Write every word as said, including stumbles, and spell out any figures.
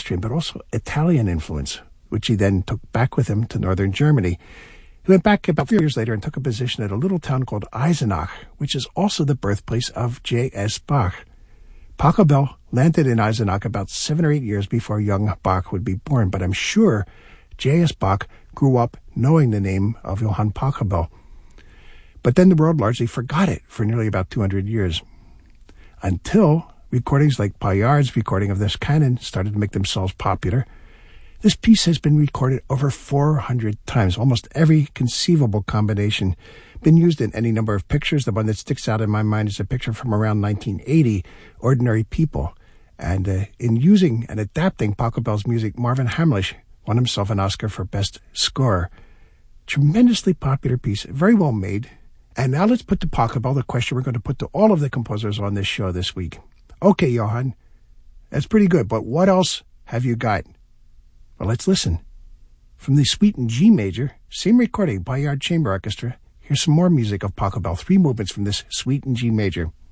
Austrian, but also Italian influence, which he then took back with him to northern Germany. He went back about three years later and took a position at a little town called Eisenach, which is also the birthplace of J S. Bach. Pachelbel landed in Eisenach about seven or eight years before young Bach would be born, but I'm sure J S. Bach grew up knowing the name of Johann Pachelbel. But then the world largely forgot it for nearly about two hundred years, until recordings like Paillard's recording of this canon started to make themselves popular. This piece has been recorded over four hundred times, almost every conceivable combination, been used in any number of pictures. The one that sticks out in my mind is a picture from around nineteen eighty, Ordinary People. And uh, in using and adapting Pachelbel's music, Marvin Hamlisch won himself an Oscar for Best Score. Tremendously popular piece, very well made. And now let's put to Pachelbel the question we're going to put to all of the composers on this show this week. Okay, Johann, that's pretty good, but what else have you got? Well, let's listen. From the Suite in G major, same recording, Paillard Chamber Orchestra, here's some more music of Pachelbel, three movements from this Suite in G major.